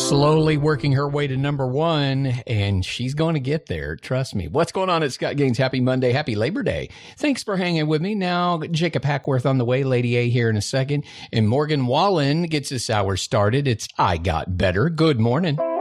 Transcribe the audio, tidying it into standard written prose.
slowly working her way to number one, and she's going to get there. Trust me. What's going on? It's Scott Gaines. Happy Monday. Happy Labor Day. Thanks for hanging with me. Now, Jacob Hackworth on the way. Lady A here in a second. And Morgan Wallen gets this hour started. It's I Got Better. Good morning.